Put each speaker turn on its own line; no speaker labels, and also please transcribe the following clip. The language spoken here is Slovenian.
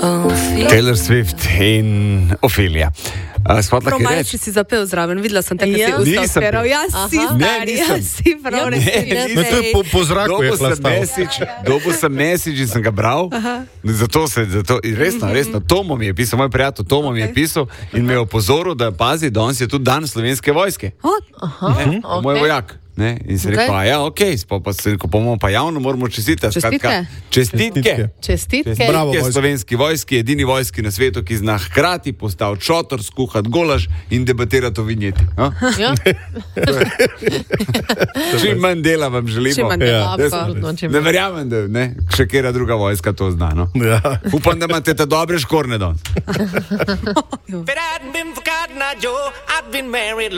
Taylor Swift in Ophelia.
Prav malce si zapel zraven, videla sem te, kaj si usta odpiral. Si stari, si prav
No, to je po zraku je plastal.
Dobil sem message in sem ga bral. Zato, resno, Tomo mi je pisal, moj prijatelj Tomo mi je pisal in me je opozoril, da pazi, danes je tudi dan Slovenske vojske. Moj vojak. Ne? In se rekel, ko bomo pa javno, moramo čestitati.
Čestitke.
Bravo, slovenski vojski, edini vojski na svetu, ki zna hkrati postaviti šotor, skuhati golaž in debatirati o vinjeti. Čim manj dela vam želimo. Ne verjamem, da še kera druga vojska to zna. No? Upam, da imate te dobre škorne danes.